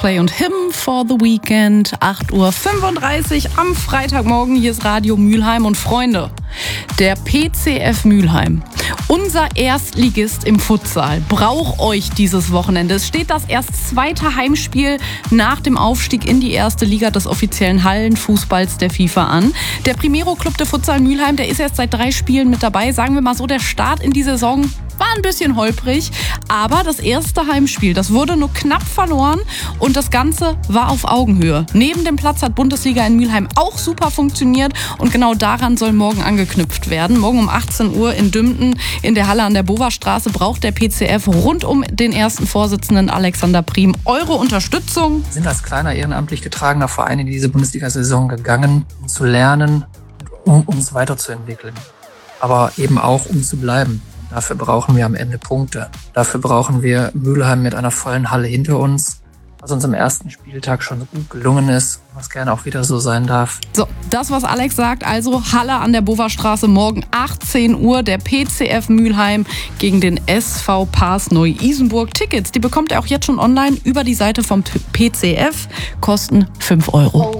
Coldplay und Him for the Weekend. 8:35 Uhr am Freitagmorgen. Hier ist Radio Mülheim und Freunde. Der PCF Mülheim, unser Erstligist im Futsal, braucht euch dieses Wochenende. Es steht das erst zweite Heimspiel nach dem Aufstieg in die erste Liga des offiziellen Hallenfußballs der FIFA an. Der Primero Club de Futsal Mülheim, der ist jetzt seit 3 Spielen mit dabei. Sagen wir mal so, der Start in die Saison war ein bisschen holprig, aber das erste Heimspiel, das wurde nur knapp verloren und das Ganze war auf Augenhöhe. Neben dem Platz hat Bundesliga in Mülheim auch super funktioniert und genau daran soll morgen angeknüpft werden. Morgen um 18 Uhr in Dümpten in der Halle an der Boverstraße braucht der PCF rund um den ersten Vorsitzenden Alexander Priem eure Unterstützung. Wir sind als kleiner ehrenamtlich getragener Verein in diese Bundesliga-Saison gegangen, um zu lernen, um uns weiterzuentwickeln, aber eben auch um zu bleiben. Dafür brauchen wir am Ende Punkte. Dafür brauchen wir Mülheim mit einer vollen Halle hinter uns, was uns am ersten Spieltag schon gut gelungen ist, was gerne auch wieder so sein darf. So, das, was Alex sagt, also Halle an der Boverstraße, morgen 18 Uhr, der PCF Mülheim gegen den SV Pars Neu-Isenburg. Tickets, die bekommt ihr auch jetzt schon online über die Seite vom PCF, kosten 5 Euro.